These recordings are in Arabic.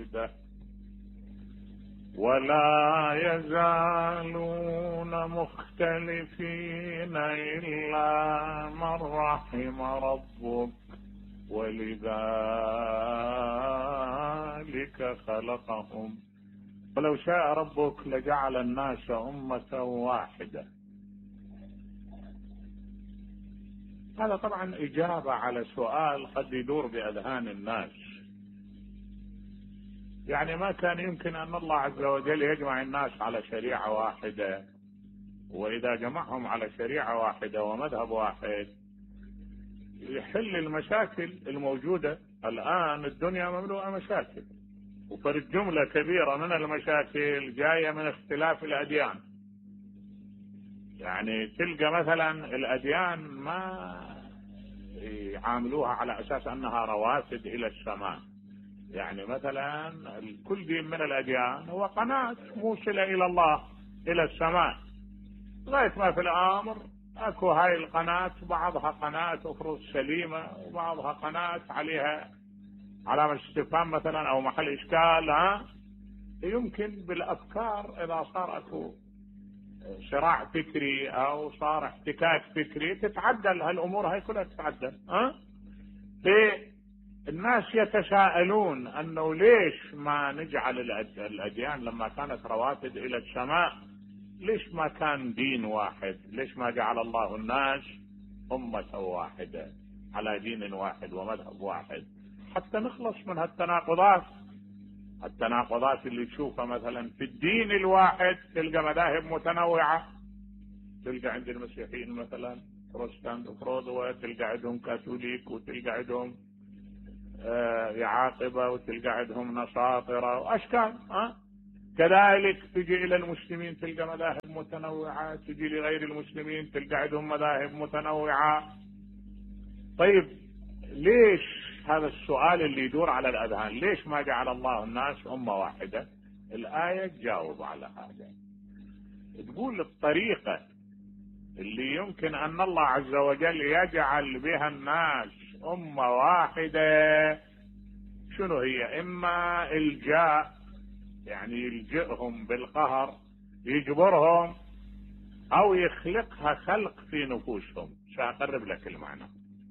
واحدة ولا يزالون مختلفين إلا من رحم ربك ولذلك خلقهم ولو شاء ربك لجعل الناس أمة واحدة. هذا طبعا إجابة على سؤال قد يدور بأذهان الناس، يعني ما كان يمكن أن الله عز وجل يجمع الناس على شريعة واحدة، وإذا جمعهم على شريعة واحدة ومذهب واحد يحل المشاكل الموجودة الآن. الدنيا مملوءة مشاكل، وفرد جملة كبيرة من المشاكل جاية من اختلاف الأديان. يعني تلقى مثلا الأديان ما يعاملوها على أساس أنها رواسد إلى السماء، يعني مثلا كل دين من الأديان هو قناة موصلة إلى الله إلى السماء، لغاية ما في الأمر أكو هاي القناة بعضها قناة أخرى سليمة وبعضها قناة عليها علامة استفهام مثلا أو محل إشكال. يمكن بالأفكار إذا صار أكو صراع فكري أو صار احتكاك فكري تتعدل هالأمور هاي كلها تتعدل. الناس يتساءلون أنه ليش ما نجعل الأديان لما كانت رواتب إلى السماء ليش ما كان دين واحد؟ ليش ما جعل الله الناس أمة واحدة على دين واحد ومذهب واحد حتى نخلص من التناقضات اللي تشوفها مثلا في الدين الواحد. تلقى مذاهب متنوعة، تلقى عند المسيحيين مثلا بروتستانت وفرودو، تلقى عندهم كاثوليك، وتلقى عندهم يعاقبة، وتلقى عندهم نصاطرة وأشكال. كذلك تجي إلى المسلمين تلقى مذاهب متنوعة، تجي لغير المسلمين تلقى عندهم مذاهب متنوعة. طيب ليش هذا السؤال اللي يدور على الأذهان؟ ليش ما جعل الله الناس أمة واحدة؟ الآية تجاوب على هذا، تقول الطريقة اللي يمكن أن الله عز وجل يجعل بها الناس أمة واحدة شنو هي؟ إما إلجاء، يعني يلجئهم بالقهر يجبرهم، أو يخلقها خلق في نفوسهم. سأقرب لك المعنى.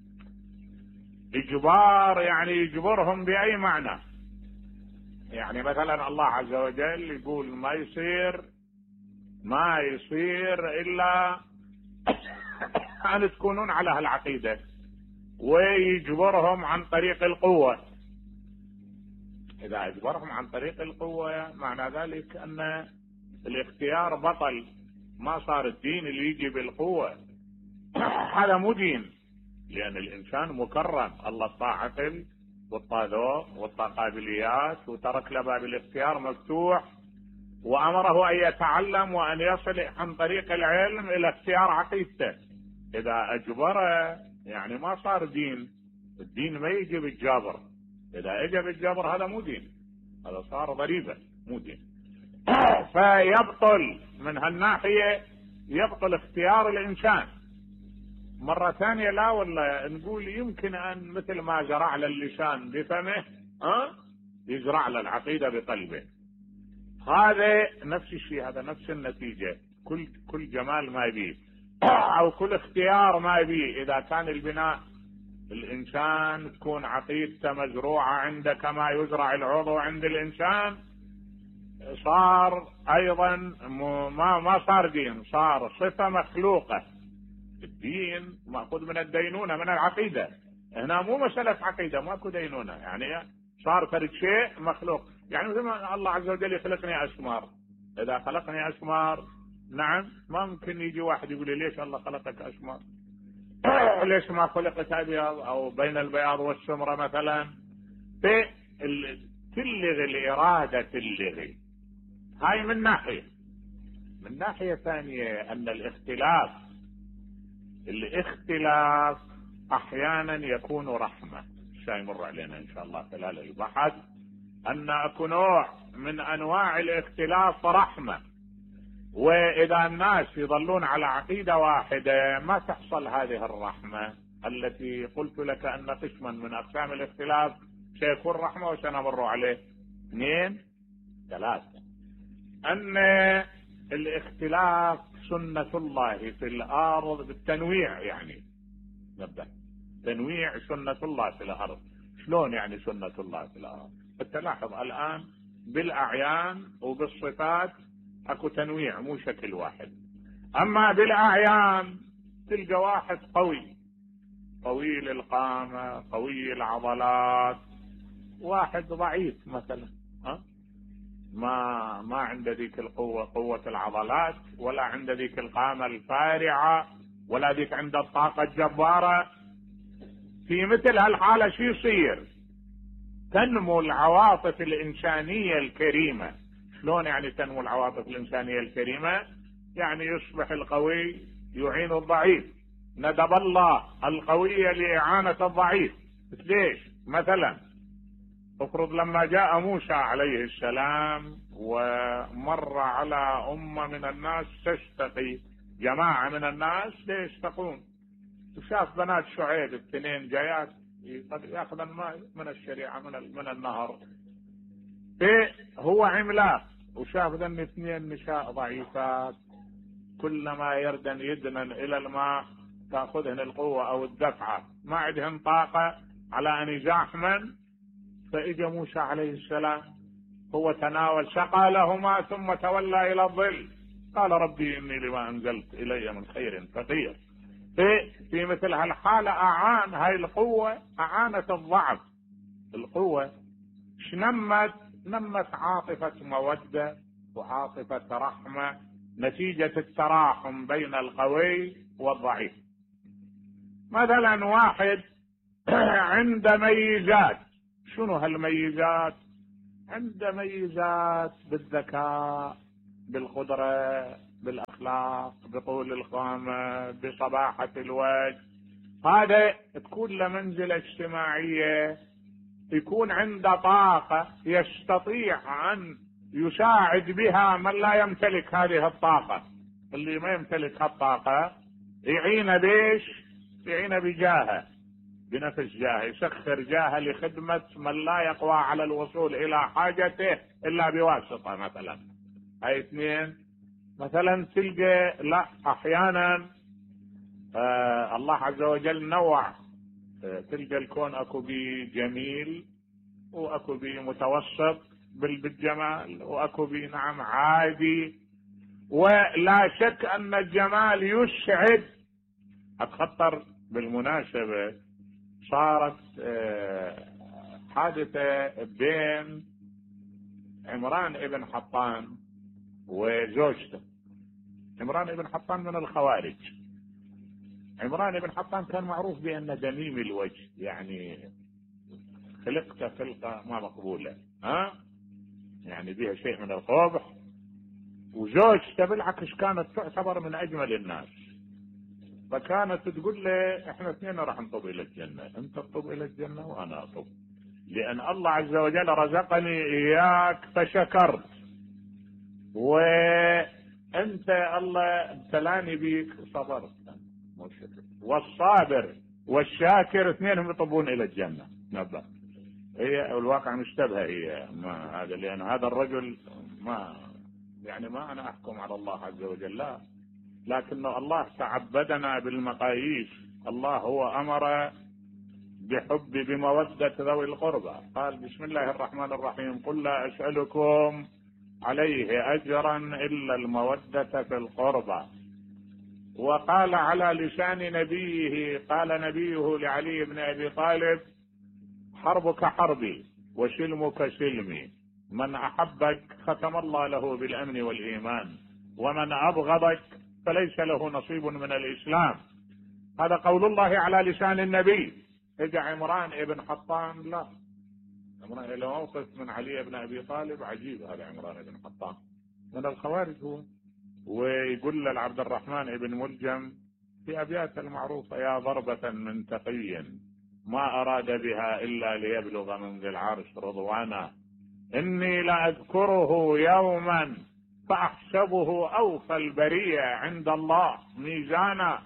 إجبار يعني يجبرهم بأي معنى؟ يعني مثلا الله عز وجل يقول ما يصير إلا أن تكونون على هالعقيدة، ويجبرهم عن طريق القوة. إذا أجبرهم عن طريق القوة معنى ذلك أن الاختيار بطل، ما صار الدين اللي يجي بالقوة. هذا مو دين، لأن الإنسان مكرم، الله طاع عقل والطاذوق والقابليات، وترك له باب الاختيار مفتوح، وأمره أن يتعلم وأن يصل عن طريق العلم إلى اختيار عقيدته. إذا أجبره يعني ما صار دين. الدين ما يجي بالجبر، إذا اجى بالجبر هذا مو دين، هذا صار ضريبة مو دين. فيبطل من هالناحية، يبطل اختيار الإنسان. مرة ثانية لا، ولا نقول يمكن أن مثل ما زرع للسان بفمه يزرع للعقيدة بقلبه. هذا نفس الشيء، هذا نفس النتيجة. كل جمال ما يبيه أو كل اختيار ما يبيه، إذا كان البناء الإنسان تكون عقيدته مزروعة عنده كما يزرع العضو عند الإنسان، صار أيضا ما صار دين، صار صفة مخلوقة. الدين مأخوذ من الدينونة، من العقيدة. هنا مو مسألة عقيدة، ماكو دينونة، يعني صار فرد شيء مخلوق. يعني مثل ما الله عز وجل يخلقني أسمار، إذا خلقني أسمار نعم ما ممكن يجي واحد يقول لي ليش الله خلقك أسمار؟ ليش ما خلقت أبيض أو بين البياض والسمرة مثلا؟ تلغي الإرادة، تلغي. هاي من ناحية. من ناحية ثانية أن الاختلاف أحيانا يكون رحمة. سيمر علينا إن شاء الله خلال البحث أن أكو نوع من أنواع الاختلاف رحمة، وإذا الناس يظلون على عقيدة واحدة ما تحصل هذه الرحمة التي قلت لك أن قسما من أقسام الاختلاف سيكون رحمة وسنمر عليه. اثنين، ثلاثة. أن الاختلاف سنة الله في الأرض بالتنويع، يعني نبدأ تنويع سنة الله في الأرض. شلون يعني سنة الله في الأرض؟ تلاحظ الآن بالأعيان وبالصفات أكو تنويع، مو شكل واحد. أما بالأعيان تلقى واحد قوي، طويل القامة، قوي العضلات، واحد ضعيف مثلا، ما عنده ذيك القوة، قوة العضلات، ولا عنده ذيك القامة الفارعة، ولا ذيك عنده الطاقة الجبارة. في مثل هالحالة شو يصير؟ تنمو العواطف الإنسانية الكريمة. شلون يعني تنمو العواطف الإنسانية الكريمة؟ يعني يصبح القوي يعين الضعيف، ندب الله القوي لإعانة الضعيف. ليش؟ مثلا افرض لما جاء موسى عليه السلام ومر على أمة من الناس تشتقي، جماعة من الناس يشتقون، وشاف بنات شعيب الاثنين جايات ياخذ الماء من الشريعة من النهر، هو عملاق وشاف ذن اثنين نساء ضعيفات كلما يردن يدنن الى الماء تاخذهن القوة او الدفعة، ما عندهن طاقة على ان يزاحمن. فاجى موسى عليه السلام هو تناول سقى لهما ثم تولى الى الظل، قال ربي اني لما انزلت الي من خير فقير. في مثل هالحالة اعان هاي القوة، اعانت الضعف. القوة نمت عاطفة مودة وعاطفة رحمة نتيجة التراحم بين القوي والضعيف. مثلا واحد عنده ميزات، شنو هالميزات؟ عنده ميزات بالذكاء، بالقدرة، بالاخلاق، بطول القامة، بصباحة الوجه. هذا تكون له منزلة اجتماعية، يكون عنده طاقة يستطيع ان يساعد بها من لا يمتلك هذه الطاقة. اللي ما يمتلك هالطاقة يعين بيش؟ يعين بجاهه، بنفس جاهه، يسخر جاهه لخدمة من لا يقوى على الوصول الى حاجته الا بواسطة مثلا. هاي اثنين. مثلا تلقى لا احيانا الله عز وجل نوع، تلقى الكون اكو بي جميل واكو بي متوسط بالجمال، واكو بي نعم عادي. ولا شك ان الجمال يسعد. اتخطر بالمناسبة صارت حادثة بين عمران ابن حطان وزوجته. عمران ابن حطان من الخوارج. عمران ابن حطان كان معروف بأنه دميم الوجه، يعني خلقته خلقة ما مقبولة، يعني بها شيء من القبح. وزوجته بالعكس كانت تعتبر من أجمل الناس، فكانت تقول له احنا اثنين راح نطب إلى الجنة، انت تطب إلى الجنة وأنا أطب، لأن الله عز وجل رزقني إياك فشكرت، وأنت الله ابتلاني بيك صبرت. والصابر والشاكر اثنينهم يطبون الى الجنة. نبأ هي الواقع مشتبه، هي ما هذا، لان هذا الرجل ما انا احكم على الله عز وجل، لا، لكن الله تعبدنا بالمقاييس. الله هو امر بمودة ذوي القربى، قال بسم الله الرحمن الرحيم قل لا اسألكم عليه اجرا الا المودة في القربى. وقال على لسان نبيه، قال نبيه لعلي بن ابي طالب حربك حربي وسلمك سلمي، من احبك ختم الله له بالامن والايمان، ومن ابغضك فليس له نصيب من الاسلام. هذا قول الله على لسان النبي. اجى عمران ابن حطان، لا، عمران له موقف من علي بن ابي طالب عجيب. هذا عمران ابن حطان من الخوارج هو، ويقول لعبد الرحمن ابن ملجم في أبيات المعروفة يا ضربة من تقي ما أراد بها إلا ليبلغ من ذي العرش رضوانا، إني لأذكره يوما فأحسبه أوفى البرية عند الله ميزانا.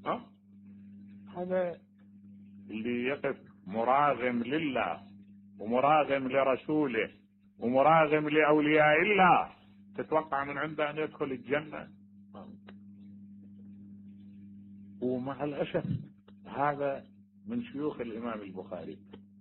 هذا اللي يقف مراغم لله ومراغم لرسوله ومراغم لأولياء الله، تتوقع من عنده أن يدخل الجنة؟ ومع الأسف هذا من شيوخ الإمام البخاري،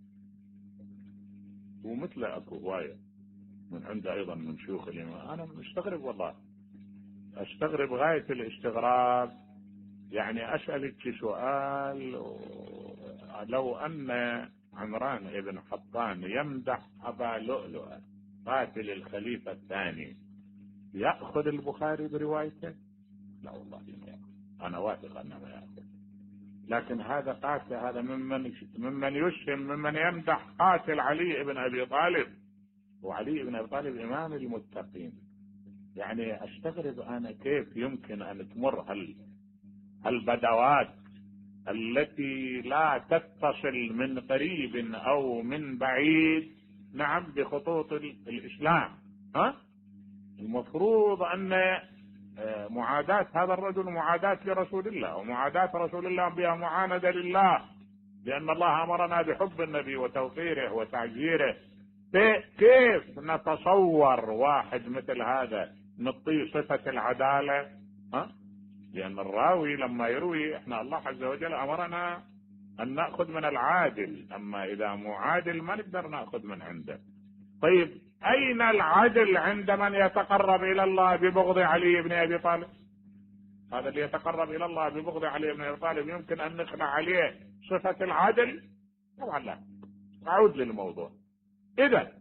ومثله أكو هواية من عنده أيضا من شيوخ الإمام. أنا مستغرب والله، أستغرب غاية الاستغراب. يعني أسألك سؤال، لو أن عمران بن حطان يمدح أبا لؤلؤة قاتل الخليفة الثاني، يأخذ البخاري بروايته؟ لا والله ما يأخذ، أنا واثق أنه ما يأخذ. لكن هذا قاتل، هذا ممن يشتم، ممن يمدح قاتل علي بن أبي طالب، وعلي بن أبي طالب إمام المتقين. يعني أستغرب أنا كيف يمكن أن تمر البدوات التي لا تتصل من قريب أو من بعيد، نعم، بخطوط الإسلام. المفروض أن معاداة هذا الرجل معاداة لرسول الله، ومعاداة رسول الله بها معاندة لله، لأن الله أمرنا بحب النبي وتوقيره وتعزيره. كيف نتصور واحد مثل هذا نعطيه صفة العدالة؟ لأن الراوي لما يروي، احنا الله عز وجل أمرنا أن نأخذ من العادل، أما إذا معادل ما نقدر نأخذ من عنده. طيب أين العدل عند من يتقرب إلى الله ببغض علي بن أبي طالب؟ هذا اللي يتقرب إلى الله ببغض علي بن أبي طالب يمكن أن نخلع عليه صفة العدل؟ طبعا لا. أعود للموضوع. إذا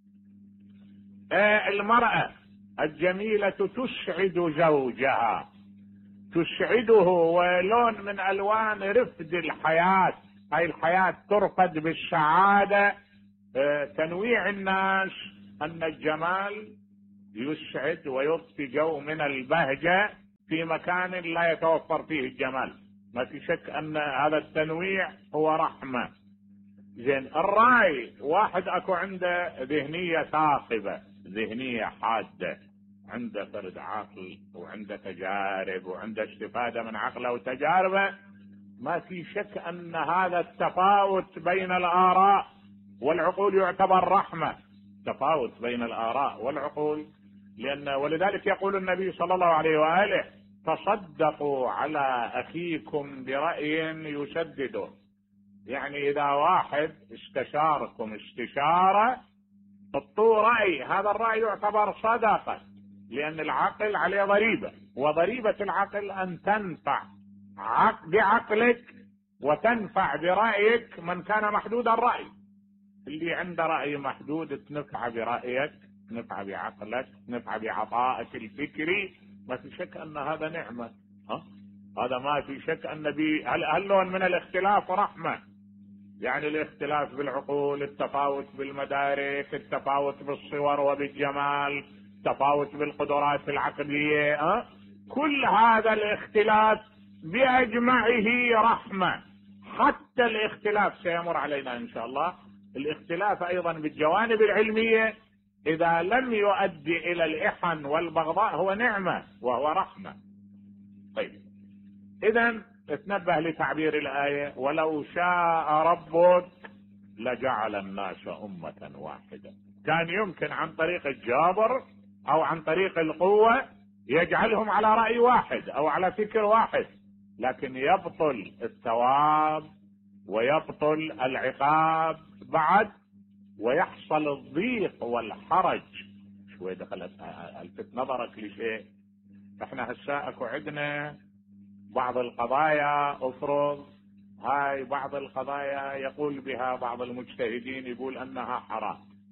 المرأة الجميلة تسعد زوجها، تسعده، ولون من ألوان رفد الحياة. هاي الحياة ترفد بالسعادة. تنويع الناس أن الجمال يسعد ويضفي جو من البهجة في مكان لا يتوفر فيه الجمال. ما في شك أن هذا التنويع هو رحمة. زين، الرأي واحد أكو عنده ذهنية ثاقبة، ذهنية حادة، عنده فرد عقل وعنده تجارب وعنده استفادة من عقله وتجاربه. ما في شك أن هذا التفاوت بين الآراء والعقول يعتبر رحمة. تفاوت بين الآراء والعقول، ولذلك يقول النبي صلى الله عليه وآله: تصدقوا على أخيكم برأي يسدده. يعني إذا واحد استشاركم استشارة، حطوا رأي، هذا الرأي يعتبر صدقة، لأن العقل عليه ضريبة، وضريبة العقل أن تنفع بعقلك وتنفع برأيك من كان محدود الرأي. اللي عنده رأي محدود تنفع برأيك، تنفع بعقلك، تنفع بعطائك الفكري. ما في شك أن هذا نعمة. هذا ما في شك أن هاللون من الاختلاف رحمة. يعني الاختلاف بالعقول، التفاوت بالمدارك، التفاوت بالصور وبالجمال، التفاوت بالقدرات العقلية، كل هذا الاختلاف بأجمعه رحمة. حتى الاختلاف سيمر علينا إن شاء الله، الاختلاف أيضا بالجوانب العلمية إذا لم يؤدي إلى الإحن والبغضاء هو نعمة وهو رحمة. طيب، إذن اتنبه لتعبير الآية: ولو شاء ربك لجعل الناس أمة واحدة. كان يمكن عن طريق الجبر أو عن طريق القوة يجعلهم على رأي واحد أو على فكر واحد، لكن يبطل الثواب ويبطل العقاب بعد، ويحصل الضيق والحرج. شوي دخلت الفت نظرك لشيء. احنا هسه اكو عندنا بعض القضايا، افرض هاي بعض القضايا يقول بها بعض المجتهدين يقول انها حرام،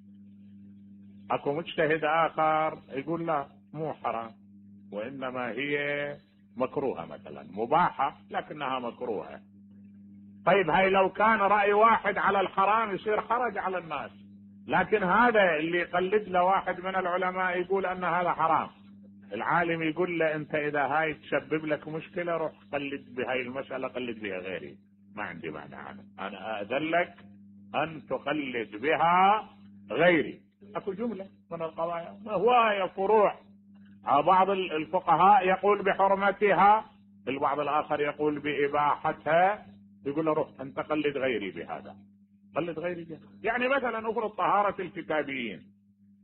اكو مجتهد اخر يقول لا مو حرام وانما هي مكروهة، مثلا مباحة لكنها مكروهة. طيب هاي لو كان رأي واحد على الحرام يصير حرج على الناس، لكن هذا اللي يقلد له واحد من العلماء يقول ان هذا حرام، العالم يقول له انت اذا هاي تسبب لك مشكلة روح قلد بهاي المسألة، قلد بها غيري، ما عندي مانع، انا اذن لك ان تقلد بها غيري. اكو جملة من القضايا هواية فروع، بعض الفقهاء يقول بحرمتها، البعض الاخر يقول باباحتها، يقول له روح انت قلد غيري بهذا، قلد غيري بهذا. يعني مثلا افرض طهارة الكتابيين،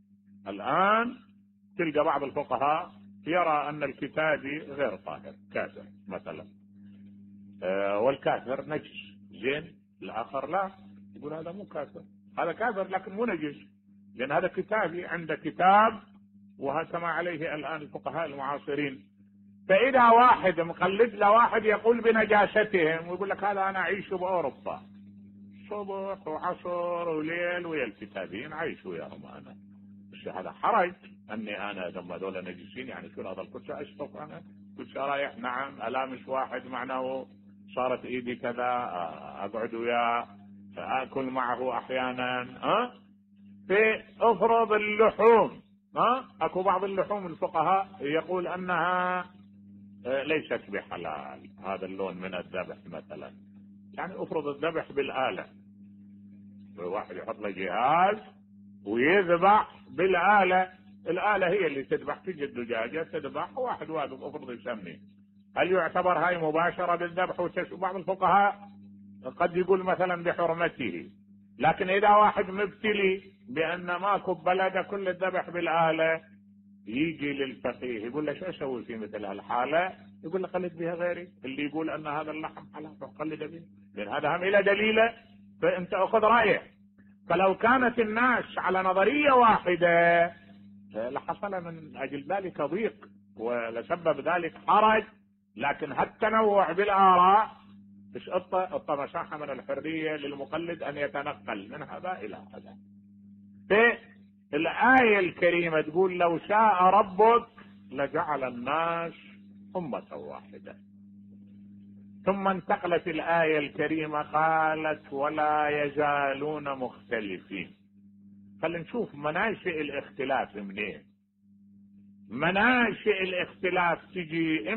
الآن تلقى بعض الفقهاء يرى أن الكتابي غير طاهر، كافر مثلا، والكافر نجس، زين، الآخر لا، يقول هذا مو كافر، هذا كافر لكن مو نجس، لأن هذا كتابي عنده كتاب، وهذا ما عليه الآن الفقهاء المعاصرين. فإذا واحد مقلد لواحد يقول بنجاستهم ويقول لك هذا أنا أعيش بأوروبا، صبح وعصر وليل ويا الكتابيين عايش وياهم أنا، بس هذا حرج أني أنا لما هذول نجسين، يعني شو هذا الكرسي أشطف أنا كرسي رايح، نعم، ألامس واحد معناه صارت إيدي كذا، أقعد وياه، أكل معه أحيانا، في أفرض اللحوم، أكو بعض اللحوم الفقهاء يقول أنها ليست بحلال، هذا اللون من الذبح مثلا، يعني افرض الذبح بالآلة، واحد يحط له جهاز ويذبح بالآلة، الآلة هي اللي تذبح، تجي الدجاجة تذبح، واحد واقف افرض يسمي، هل يعتبر هاي مباشرة بالذبح؟ بعض الفقهاء قد يقول مثلا بحرمته، لكن إذا واحد مبتلي بأن ماكو بلده كل الذبح بالآلة، يجي للفقيه يقول له شو اسوي في مثل هالحاله؟ يقول له قلد بها غيري اللي يقول ان هذا اللحم حلال، قلد به، لان هذا هم الى دليله، فانت اخذ رايه. فلو كانت الناس على نظريه واحده لحصل من اجل ذلك ضيق ولسبب ذلك حرج، لكن هالتنوع بالاراء مش اعطى مساحه من الحريه للمقلد ان يتنقل من هذا الى هذا. الآية الكريمة تقول لو شاء ربك لجعل الناس أمة واحدة، ثم انتقلت الآية الكريمة قالت ولا يزالون مختلفين. خلينا نشوف مناشئ الاختلاف منين. مناشئ الاختلاف تجي